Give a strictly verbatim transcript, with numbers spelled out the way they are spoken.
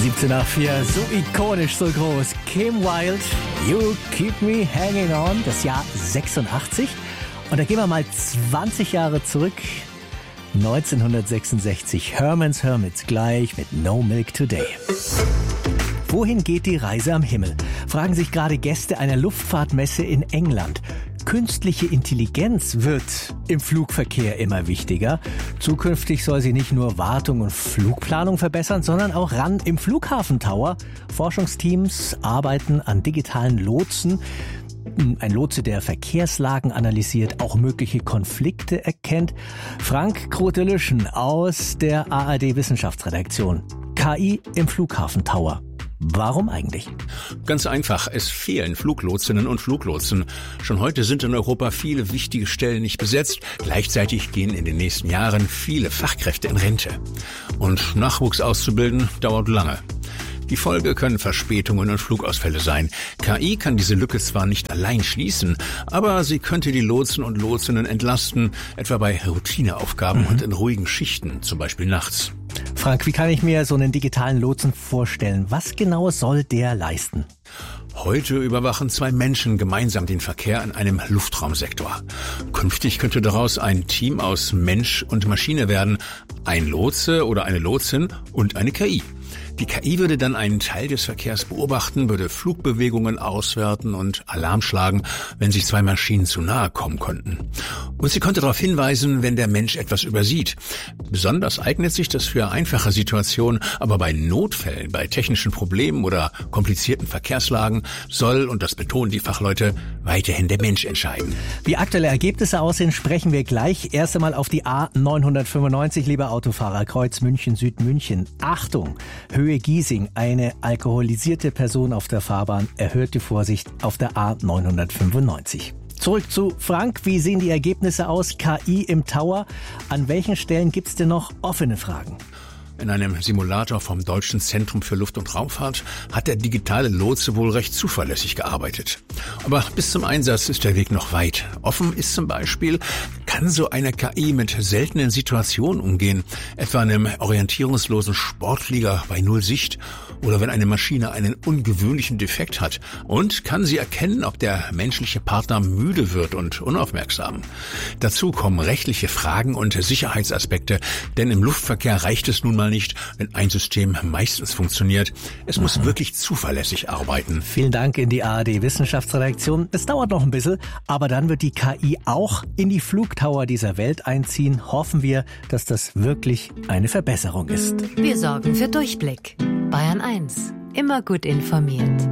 siebzehn nach vier, so ikonisch, so groß. Kim Wilde, You Keep Me Hanging On, das Jahr sechsundachtzig. Und da gehen wir mal zwanzig Jahre zurück. neunzehnhundertsechsundsechzig, Herman's Hermits gleich mit No Milk Today. Wohin geht die Reise am Himmel? Fragen sich gerade Gäste einer Luftfahrtmesse in England. Künstliche Intelligenz wird im Flugverkehr immer wichtiger. Zukünftig soll sie nicht nur Wartung und Flugplanung verbessern, sondern auch ran im Flughafentower. Forschungsteams arbeiten an digitalen Lotsen. Ein Lotse, der Verkehrslagen analysiert, auch mögliche Konflikte erkennt. Frank Krote-Lüschen aus der A R D-Wissenschaftsredaktion. K I im Flughafentower. Warum eigentlich? Ganz einfach, es fehlen Fluglotsinnen und Fluglotsen. Schon heute sind in Europa viele wichtige Stellen nicht besetzt. Gleichzeitig gehen in den nächsten Jahren viele Fachkräfte in Rente. Und Nachwuchs auszubilden dauert lange. Die Folge können Verspätungen und Flugausfälle sein. K I kann diese Lücke zwar nicht allein schließen, aber sie könnte die Lotsen und Lotsinnen entlasten, etwa bei Routineaufgaben mhm. und in ruhigen Schichten, zum Beispiel nachts. Frank, wie kann ich mir so einen digitalen Lotsen vorstellen? Was genau soll der leisten? Heute überwachen zwei Menschen gemeinsam den Verkehr in einem Luftraumsektor. Künftig könnte daraus ein Team aus Mensch und Maschine werden. Ein Lotse oder eine Lotsin und eine K I. Die K I würde dann einen Teil des Verkehrs beobachten, würde Flugbewegungen auswerten und Alarm schlagen, wenn sich zwei Maschinen zu nahe kommen könnten. Und sie konnte darauf hinweisen, wenn der Mensch etwas übersieht. Besonders eignet sich das für einfache Situationen, aber bei Notfällen, bei technischen Problemen oder komplizierten Verkehrslagen soll, und das betonen die Fachleute, weiterhin der Mensch entscheiden. Wie aktuelle Ergebnisse aussehen, sprechen wir gleich. Erst einmal auf die A neunhundertfünfundneunzig, lieber Autofahrer, Kreuz München Süd-München. Achtung! Höhe Giesing, eine alkoholisierte Person auf der Fahrbahn, erhöht die Vorsicht auf der A neunhundertfünfundneunzig. Zurück zu Frank, wie sehen die Ergebnisse aus? K I im Tower. An welchen Stellen gibt's denn noch offene Fragen? In einem Simulator vom Deutschen Zentrum für Luft- und Raumfahrt hat der digitale Lotse wohl recht zuverlässig gearbeitet. Aber bis zum Einsatz ist der Weg noch weit. Offen ist zum Beispiel, kann so eine K I mit seltenen Situationen umgehen, etwa einem orientierungslosen Sportflieger bei null Sicht oder wenn eine Maschine einen ungewöhnlichen Defekt hat. Und kann sie erkennen, ob der menschliche Partner müde wird und unaufmerksam. Dazu kommen rechtliche Fragen und Sicherheitsaspekte, denn im Luftverkehr reicht es nun mal nicht, wenn ein System meistens funktioniert. Es muss mhm. wirklich zuverlässig arbeiten. Vielen Dank in die A R D-Wissenschaftsredaktion. Es dauert noch ein bisschen, aber dann wird die K I auch in die Flugtower dieser Welt einziehen. Hoffen wir, dass das wirklich eine Verbesserung ist. Wir sorgen für Durchblick. Bayern eins. Immer gut informiert.